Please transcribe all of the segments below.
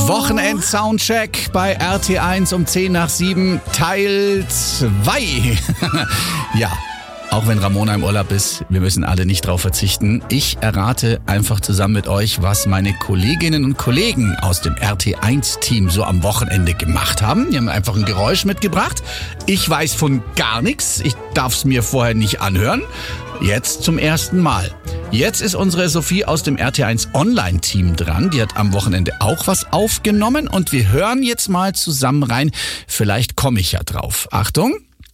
Wochenend-Soundcheck bei RT1 um 6:50 Teil 2. Ja, auch wenn Ramona im Urlaub ist, wir müssen alle nicht drauf verzichten. Ich errate einfach zusammen mit euch, was meine Kolleginnen und Kollegen aus dem RT1-Team so am Wochenende gemacht haben. Die haben einfach ein Geräusch mitgebracht. Ich weiß von gar nichts. Ich darf es mir vorher nicht anhören. Jetzt zum ersten Mal. Jetzt ist unsere Sophie aus dem RT1 Online-Team dran. Die hat am Wochenende auch was aufgenommen und wir hören jetzt mal zusammen rein. Vielleicht komme ich ja drauf. Achtung.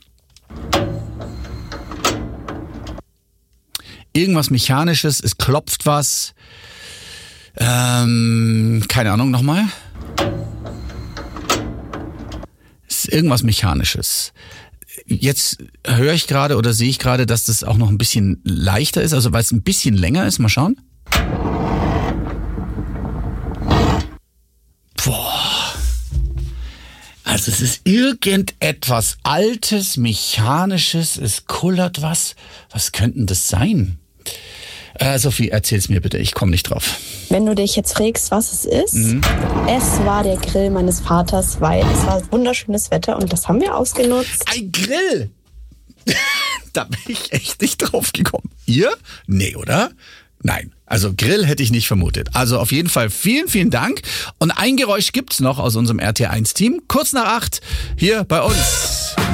Irgendwas Mechanisches, es klopft was. Keine Ahnung, nochmal. Es ist irgendwas Mechanisches. Jetzt höre ich gerade oder sehe ich gerade, dass das auch noch ein bisschen leichter ist, also weil es ein bisschen länger ist. Mal schauen. Boah. Also es ist irgendetwas Altes, Mechanisches, es kullert was. Was könnte denn das sein? Sophie, erzähl's mir bitte, ich komme nicht drauf. Wenn du dich jetzt fragst, was es ist, es war der Grill meines Vaters, weil es war wunderschönes Wetter und das haben wir ausgenutzt. Ein Grill? Da bin ich echt nicht drauf gekommen. Ihr? Nee, oder? Nein. Also Grill hätte ich nicht vermutet. Also auf jeden Fall vielen, vielen Dank. Und ein Geräusch gibt's noch aus unserem RT1-Team. Kurz nach 8 hier bei uns.